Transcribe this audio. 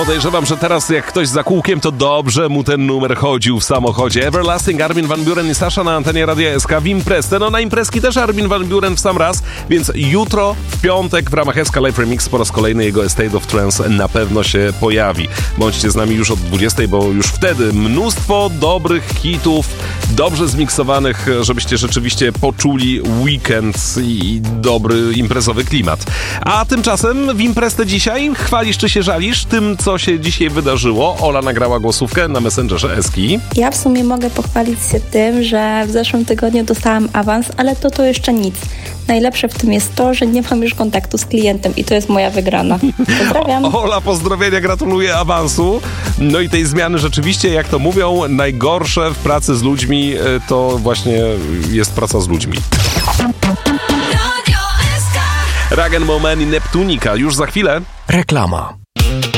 Podejrzewam, że teraz jak ktoś za kółkiem, to dobrze mu ten numer chodził w samochodzie. Everlasting, Armin van Buuren i Sasha na antenie Radia SK w imprezę. No na imprezki też Armin van Buuren w sam raz, więc jutro w piątek w ramach SK Live Remix po raz kolejny jego Estate of Trance na pewno się pojawi. Bądźcie z nami już od 20, bo już wtedy mnóstwo dobrych hitów, dobrze zmiksowanych, żebyście rzeczywiście poczuli weekend i dobry imprezowy klimat. A tymczasem w imprezę dzisiaj chwalisz czy się żalisz tym, co się dzisiaj wydarzyło? Ola nagrała głosówkę na Messengerze Eski. Ja w sumie mogę pochwalić się tym, że w zeszłym tygodniu dostałam awans, ale to jeszcze nic. Najlepsze w tym jest to, że nie mam już kontaktu z klientem i to jest moja wygrana. Pozdrawiam. Ola, pozdrowienia, gratuluję awansu. No i tej zmiany rzeczywiście, jak to mówią, najgorsze w pracy z ludźmi to właśnie jest praca z ludźmi. Ragen Moment i Neptunika już za chwilę. Reklama.